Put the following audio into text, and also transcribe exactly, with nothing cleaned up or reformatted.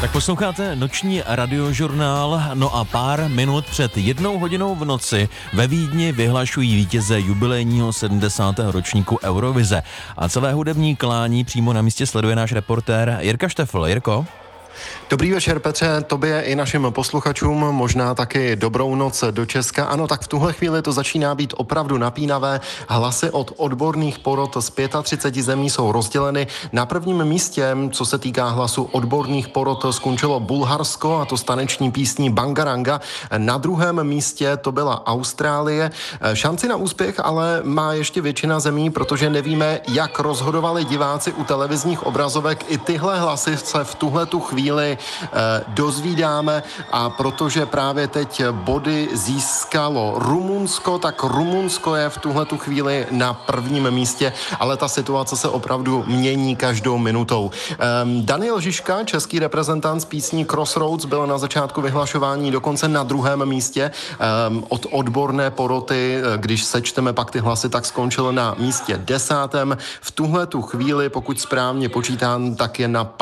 Tak posloucháte noční radiožurnál, no a pár minut před jednou hodinou v noci ve Vídni vyhlašují vítěze jubilejního sedmdesátého ročníku Eurovize. A celé hudební klání přímo na místě sleduje náš reportér Jirka Štefl. Jirko? Dobrý večer, Petře, tobě i našim posluchačům, možná taky dobrou noc do Česka. Ano, tak v tuhle chvíli to začíná být opravdu napínavé. Hlasy od odborných porot z třiceti pěti zemí jsou rozděleny. Na prvním místě, co se týká hlasu odborných porot, skončilo Bulharsko, a to s taneční písní Bangaranga. Na druhém místě to byla Austrálie. Šanci na úspěch ale má ještě většina zemí, protože nevíme, jak rozhodovali diváci u televizních obrazovek. I tyhle hlasy se v tuhle tu chvíli dozvídáme, a protože právě teď body získalo Rumunsko, tak Rumunsko je v tuhletu chvíli na prvním místě, ale ta situace se opravdu mění každou minutou. Daniel Žižka, český reprezentant s písní Crossroads, byl na začátku vyhlašování dokonce na druhém místě. Od odborné poroty, když sečteme pak ty hlasy, tak skončil na místě desátém. V tuhletu chvíli, pokud správně počítám, tak je na